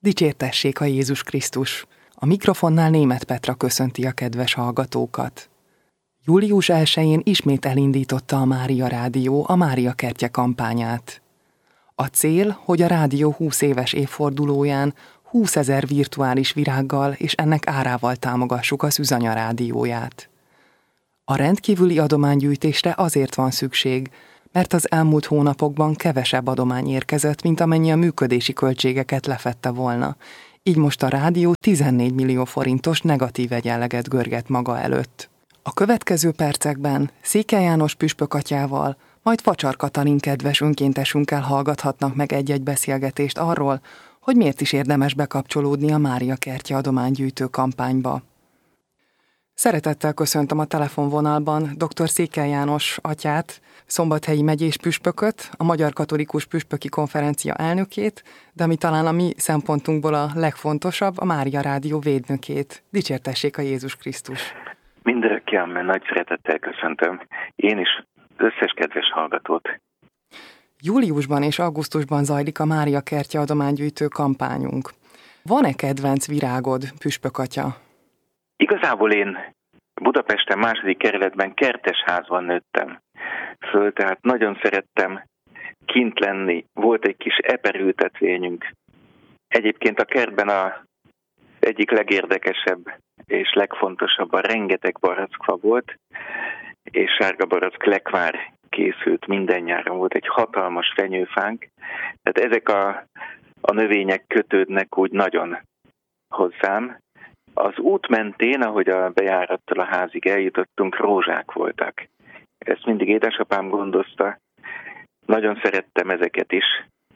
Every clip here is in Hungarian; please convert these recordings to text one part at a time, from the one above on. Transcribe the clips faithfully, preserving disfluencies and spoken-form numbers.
Dicsértessék a Jézus Krisztus! A mikrofonnál Németh Petra köszönti a kedves hallgatókat. július elsején ismét elindította a Mária Rádió a Mária Kertje kampányát. A cél, hogy a rádió húsz éves évfordulóján húszezer virtuális virággal és ennek árával támogassuk az Üzanya rádióját. A rendkívüli adománygyűjtésre azért van szükség, mert az elmúlt hónapokban kevesebb adomány érkezett, mint amennyi a működési költségeket lefedte volna. Így most a rádió tizennégy millió forintos negatív egyenleget görget maga előtt. A következő percekben Székely János püspök atyával, majd Facsar Katalin kedves önkéntesünkkel hallgathatnak meg egy-egy beszélgetést arról, hogy miért is érdemes bekapcsolódni a Mária Kertje adománygyűjtő kampányba. Szeretettel köszöntöm a telefonvonalban dr. Székely János atyát, Szombathelyi megyés püspököt, a Magyar Katolikus Püspöki Konferencia elnökét, de ami talán a mi szempontunkból a legfontosabb, a Mária Rádió védnökét. Dicsértessék a Jézus Krisztus! Mindörökké amen, nagy szeretettel köszöntöm. Én is összes kedves hallgatót. Júliusban és augusztusban zajlik a Mária Kertje adománygyűjtő kampányunk. Van-e kedvenc virágod, püspök atya? Igazából én Budapesten második kerületben kertesházban nőttem föl, tehát nagyon szerettem kint lenni. Volt egy kis eperültetvényünk. Egyébként a kertben a egyik legérdekesebb és legfontosabb a rengeteg barackfa volt, és sárga barack lekvár készült minden nyáron. Volt egy hatalmas fenyőfánk, tehát ezek a, a növények kötődnek úgy nagyon hozzám. Az út mentén, ahogy a bejárattal a házig eljutottunk, rózsák voltak. Ezt mindig édesapám gondozta. Nagyon szerettem ezeket is.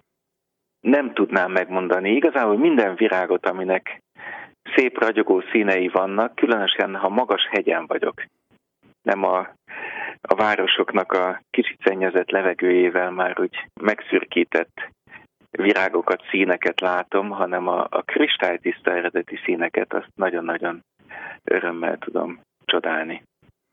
Nem tudnám megmondani. Igazából minden virágot, aminek szép ragyogó színei vannak, különösen, ha magas hegyen vagyok. Nem a, a városoknak a kicsit szennyezett levegőjével már úgy megszürkített virágokat, színeket látom, hanem a, a kristálytiszta eredeti színeket, azt nagyon-nagyon örömmel tudom csodálni.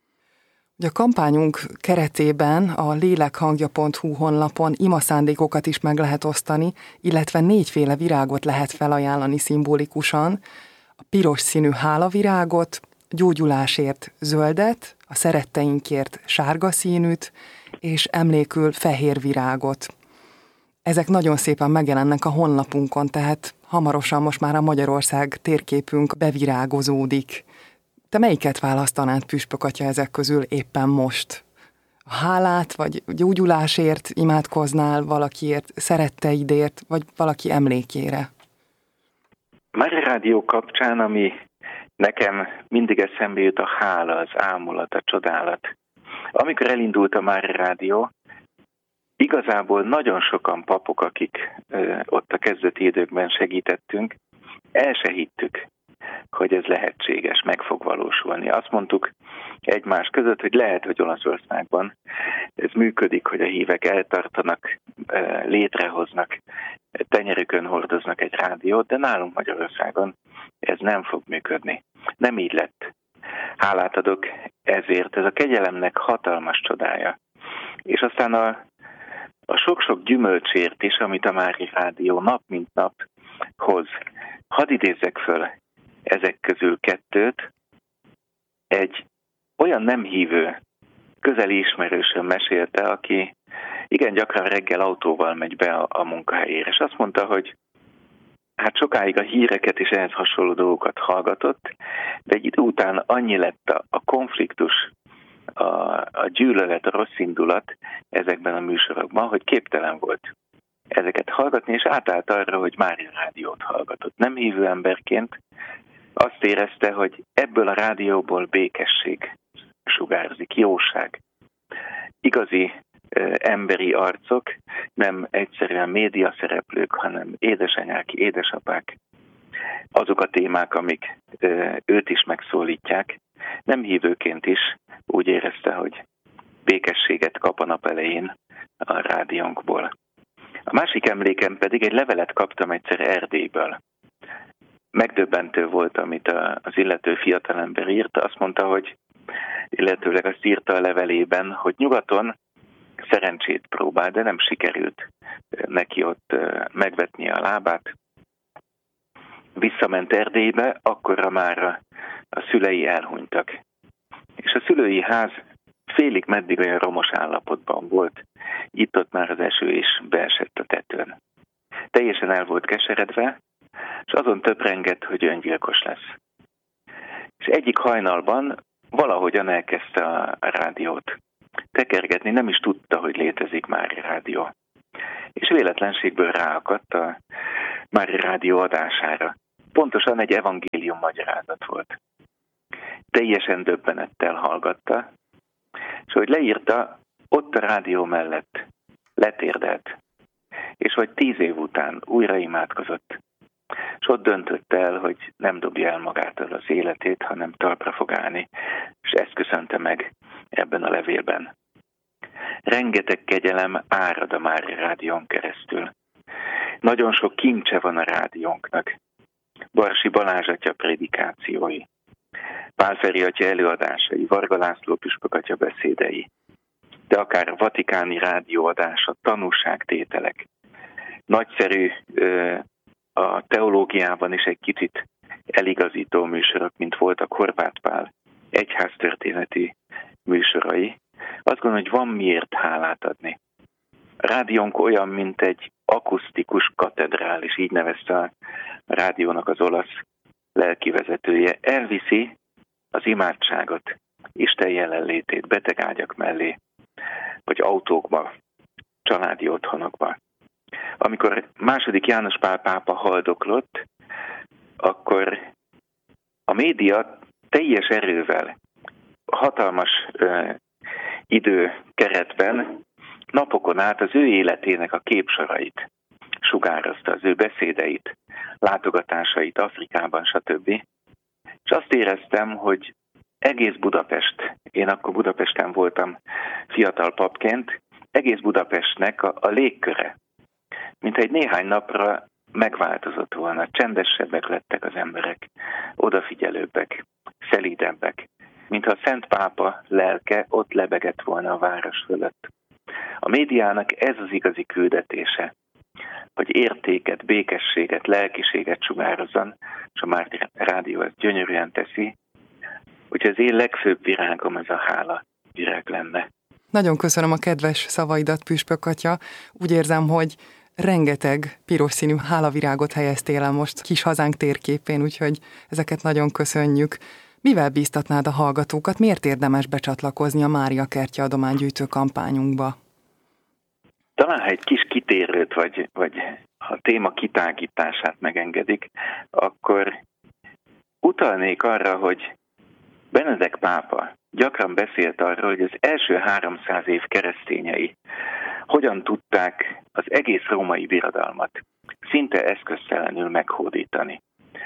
A kampányunk keretében a lélekhangja pont hu honlapon imaszándékokat is meg lehet osztani, illetve négyféle virágot lehet felajánlani szimbolikusan. A piros színű hálavirágot, gyógyulásért zöldet, a szeretteinkért sárga színűt, és emlékül fehér virágot. Ezek nagyon szépen megjelennek a honlapunkon, tehát hamarosan most már a Magyarország térképünk bevirágozódik. Te melyiket választanád, püspök atya, ezek közül éppen most? A hálát, vagy gyógyulásért imádkoznál valakiért, szeretteidért, vagy valaki emlékére? Mária Rádió kapcsán, ami nekem mindig eszembe jut, a hála, az ámulat, a csodálat. Amikor elindult a Mária Rádió, igazából nagyon sokan papok, akik ö, ott a kezdeti időkben segítettünk, el se hittük, hogy ez lehetséges, meg fog valósulni. Azt mondtuk egymás között, hogy lehet, hogy Olaszországban ez működik, hogy a hívek eltartanak, ö, létrehoznak, tenyerükön hordoznak egy rádiót, de nálunk Magyarországon ez nem fog működni. Nem így lett. Hálát adok ezért, ez a kegyelemnek hatalmas csodája. És aztán a A sok-sok gyümölcsért is, amit a Mária Rádió nap mint nap hoz. Hadd idézzek föl ezek közül kettőt. Egy olyan nem hívő, közeli ismerősöm mesélte, aki igen gyakran reggel autóval megy be a, a munkahelyére, és azt mondta, hogy hát sokáig a híreket és ehhez hasonló dolgokat hallgatott, de egy idő után annyi lett a, a konfliktus, A, a gyűlölet, a rossz indulat ezekben a műsorokban, hogy képtelen volt ezeket hallgatni, és átállt arra, hogy Mária Rádiót hallgatott. Nem hívő emberként azt érezte, hogy ebből a rádióból békesség sugárzik, jóság. Igazi ö, emberi arcok, nem egyszerűen médiaszereplők, hanem édesanyák, édesapák. Azok a témák, amik ö, őt is megszólítják, nem hívőként is úgy érezte, hogy békességet kap a nap elején a rádiónkból. A másik emlékem pedig egy levelet kaptam egyszer Erdélyből. Megdöbbentő volt, amit az illető fiatalember írta. Azt mondta, hogy illetőleg azt írta a levelében, hogy nyugaton szerencsét próbál, de nem sikerült neki ott megvetnie a lábát. visszament Erdélybe, akkorra már a, a szülei elhunytak. És a szülői ház félig meddig olyan romos állapotban volt, itt-ott már az eső is beesett a tetőn. Teljesen el volt keseredve, és azon töprengett, hogy öngyilkos lesz. És egyik hajnalban valahogyan elkezdte a rádiót tekergetni, nem is tudta, hogy létezik Mária Rádió. És véletlenségből ráakadt a Mária Rádió adására. Pontosan egy evangélium magyarázat volt. Teljesen döbbenettel hallgatta, és hogy leírta, ott a rádió mellett letérdelt, és hogy tíz év után újra imádkozott, és ott döntött el, hogy nem dobja el magától az életét, hanem talpra fog állni, és ezt köszönte meg ebben a levélben. Rengeteg kegyelem árad a Mária Rádión keresztül. Nagyon sok kincse van a rádiónknak. Barsi Balázs atya prédikációi, Pál Feri atya előadásai, Varga László püspök atya beszédei, de akár a vatikáni rádióadása, tanúságtételek. Nagyszerű a teológiában is egy kicsit eligazító műsorok, mint voltak Horváth Pál egyháztörténeti műsorai. Azt gondolom, hogy van miért hálát adni. A rádiónk olyan, mint egy akusztikus katedrális, így nevezte a rádiónak az olasz lelkivezetője. Elviszi az imádságot, Isten jelenlétét betegágyak mellé, vagy autókba, családi otthonokba. Amikor második János Pál pápa haldoklott, akkor a média teljes erővel, hatalmas ö, időkeretben napokon át az ő életének a képsorait sugározta, az ő beszédeit, látogatásait Afrikában, stb. És azt éreztem, hogy egész Budapest, én akkor Budapesten voltam fiatal papként, egész Budapestnek a, a légköre, mint egy néhány napra megváltozott volna, csendesebbek lettek az emberek, odafigyelőbbek, szelídebbek, mintha a Szent Pápa lelke ott lebegett volna a város fölött. A médiának ez az igazi küldetése, hogy értéket, békességet, lelkiséget sugározzon, és a Mária Rádió ezt gyönyörűen teszi, úgyhogy az én legfőbb virágom ez a hála virág lenne. Nagyon köszönöm a kedves szavaidat, püspök atya. Úgy érzem, hogy rengeteg piros színű hálavirágot helyeztél el most kis hazánk térképén, úgyhogy ezeket nagyon köszönjük. Mivel bíztatnád a hallgatókat, miért érdemes becsatlakozni a Mária Kertje adománygyűjtő kampányunkba? Talán, ha egy kis kitérőt, vagy, vagy a téma kitágítását megengedik, akkor utalnék arra, hogy Benedek pápa gyakran beszélt arról, hogy az első háromszáz év keresztényei hogyan tudták az egész római birodalmat szinte eszköztelenül meghódítani.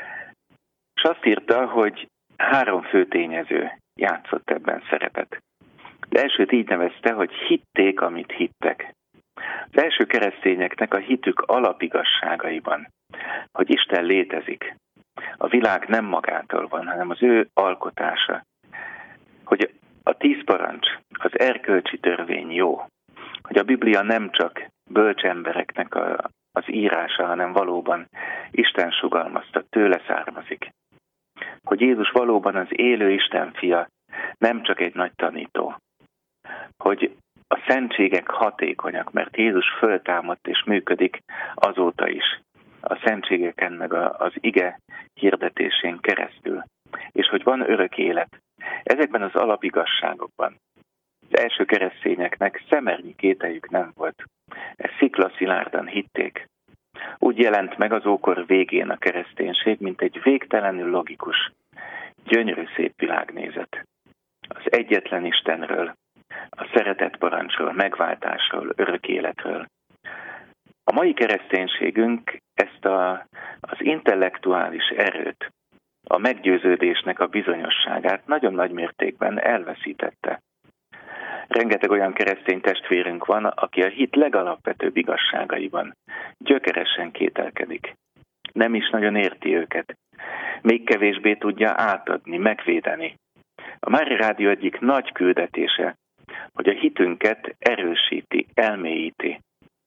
És azt írta, hogy három fő tényező játszott ebben szerepet. Az elsőt így nevezte, hogy hitték, amit hittek. Az első keresztényeknek a hitük alapigasságaiban, hogy Isten létezik. A világ nem magától van, hanem az ő alkotása. Hogy a tíz parancs, az erkölcsi törvény jó. Hogy a Biblia nem csak bölcs embereknek a, az írása, hanem valóban Isten sugalmazta, tőle származik. Hogy Jézus valóban az élő Isten fia, nem csak egy nagy tanító. Hogy a szentségek hatékonyak, mert Jézus föltámadt és működik azóta is. A szentségeken meg az ige hirdetésén keresztül. És hogy van örök élet. Ezekben az alapigasságokban az első keresztényeknek szemernyi kételjük nem volt. Ezt sziklaszilárdan hitték. Úgy jelent meg az ókor végén a kereszténység, mint egy végtelenül logikus, gyönyörű szép világnézet. Az egyetlen Istenről, a szeretet parancsról, megváltásról, örök életről. A mai kereszténységünk ezt a, az intellektuális erőt, a meggyőződésnek a bizonyosságát nagyon nagy mértékben elveszítette. Rengeteg olyan keresztény testvérünk van, aki a hit legalapvetőbb igazságaiban gyökeresen kételkedik. Nem is nagyon érti őket. Még kevésbé tudja átadni, megvédeni. A Mária Rádió egyik nagy küldetése, hogy a hitünket erősíti, elmélyíti.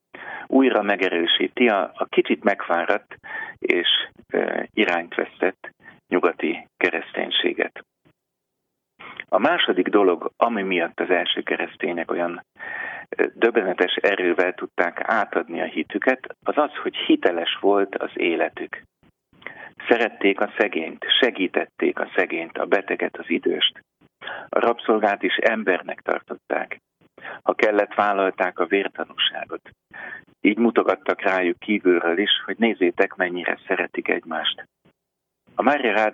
újra megerősíti a, a kicsit megfáradt és e, irányt vesztett nyugati kereszténységet. A második dolog, ami miatt az első keresztények olyan döbbenetes erővel tudták átadni a hitüket, az az, hogy hiteles volt az életük. Szerették a szegényt, segítették a szegényt, a beteget, az időst. A rabszolgát is embernek tartották. Ha kellett, vállalták a vértanúságot. Így mutogattak rájuk kívülről is, hogy nézzétek, mennyire szeretik egymást. A Mária